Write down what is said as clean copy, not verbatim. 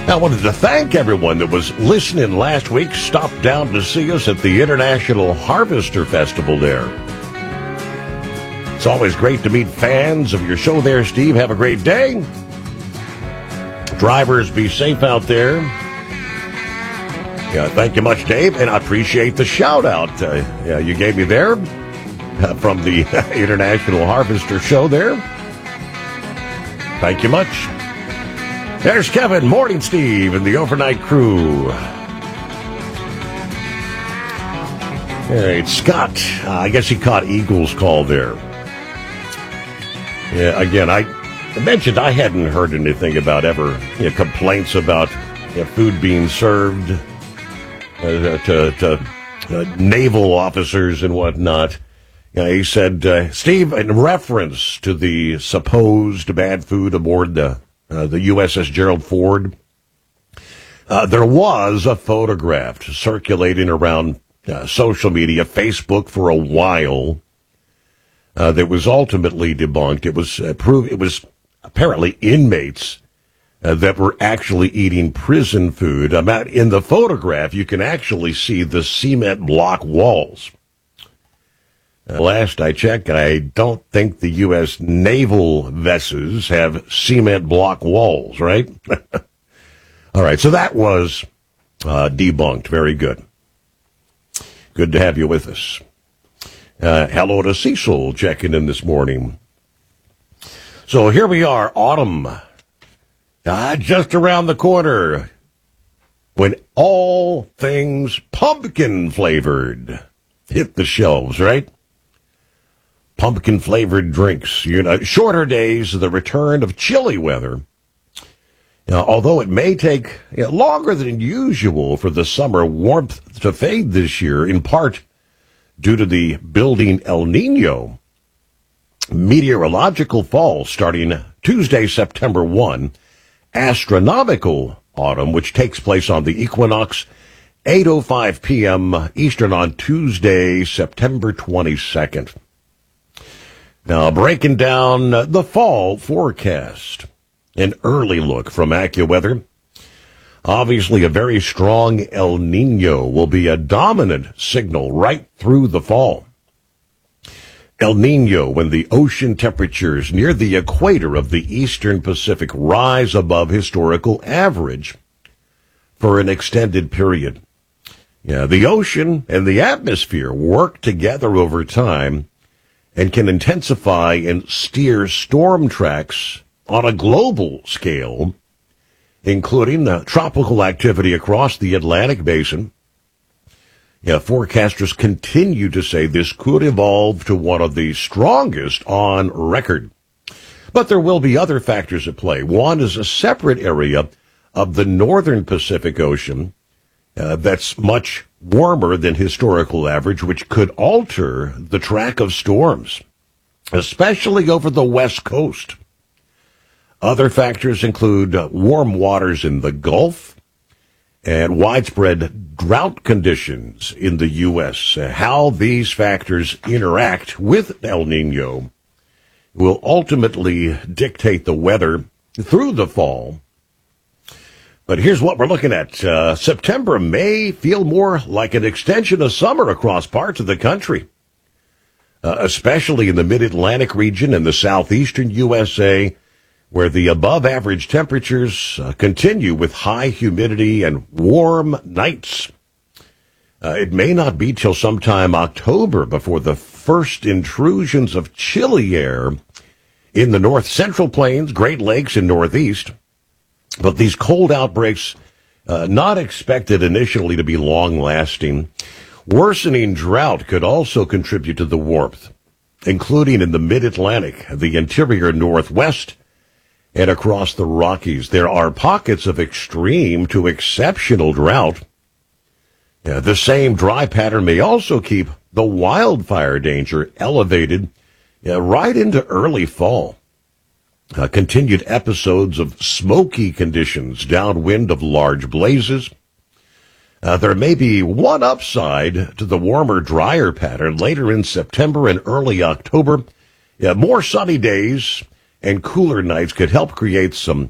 I wanted to thank everyone that was listening last week, stopped down to see us at the International Harvester Festival there. It's always great to meet fans of your show there, Steve. Have a great day. Drivers, be safe out there. Yeah, thank you much, Dave, and I appreciate the shout-out you gave me there from the International Harvester Show there. Thank you much. There's Kevin, Morning Steve, and the overnight crew. All right, Scott, I guess he caught Eagle's call there. Yeah, again, I mentioned I hadn't heard anything about complaints about food being served to naval officers and whatnot. He said, Steve, in reference to the supposed bad food aboard the USS Gerald Ford, there was a photograph circulating around social media, Facebook, for a while that was ultimately debunked. It was apparently inmates that were actually eating prison food. In the photograph, you can actually see the cement block walls. Last I checked, I don't think the U.S. naval vessels have cement block walls, right? All right, so that was debunked. Very good. Good to have you with us. Hello to Cecil checking in this morning. So here we are, autumn, just around the corner, when all things pumpkin-flavored hit the shelves, right? Pumpkin-flavored drinks, shorter days, the return of chilly weather. Although it may take longer than usual for the summer warmth to fade this year, in part due to the building El Nino, meteorological fall starting Tuesday, September 1, astronomical autumn, which takes place on the equinox, 8:05 p.m. Eastern on Tuesday, September 22nd. Now, breaking down the fall forecast, an early look from AccuWeather. Obviously, a very strong El Nino will be a dominant signal right through the fall. El Nino, when the ocean temperatures near the equator of the eastern Pacific rise above historical average for an extended period. The ocean and the atmosphere work together over time and can intensify and steer storm tracks on a global scale, including the tropical activity across the Atlantic basin. Forecasters continue to say this could evolve to one of the strongest on record. But there will be other factors at play. One is a separate area of the northern Pacific Ocean that's much warmer than historical average, which could alter the track of storms, especially over the west coast. Other factors include warm waters in the Gulf and widespread drought conditions in the U.S. How these factors interact with El Nino will ultimately dictate the weather through the fall. But here's what we're looking at. September may feel more like an extension of summer across parts of the country, especially in the mid-Atlantic region and the southeastern USA, where the above-average temperatures continue with high humidity and warm nights. It may not be till sometime October before the first intrusions of chilly air in the north-central plains, Great Lakes, and Northeast. But these cold outbreaks, not expected initially to be long-lasting. Worsening drought could also contribute to the warmth, including in the mid-Atlantic, the interior Northwest, and across the Rockies. There are pockets of extreme to exceptional drought. The same dry pattern may also keep the wildfire danger elevated right into early fall. Continued episodes of smoky conditions downwind of large blazes. There may be one upside to the warmer, drier pattern later in September and early October. More sunny days and cooler nights could help create some